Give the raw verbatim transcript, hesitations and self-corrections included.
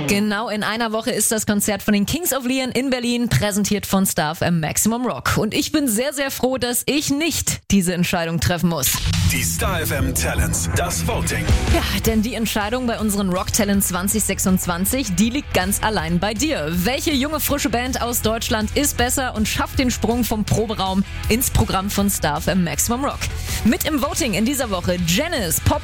Genau in einer Woche ist das Konzert von den Kings of Leon in Berlin, präsentiert von Star F M Maximum Rock. Und ich bin sehr, sehr froh, dass ich nicht diese Entscheidung treffen muss. Die Star F M Talents, das Voting. Ja, denn die Entscheidung bei unseren Rock Talents zwanzig sechsundzwanzig, die liegt ganz allein bei dir. Welche junge, frische Band aus Deutschland ist besser und schafft den Sprung vom Proberaum ins Programm von Star F M Maximum Rock? Mit im Voting in dieser Woche Janice, Pop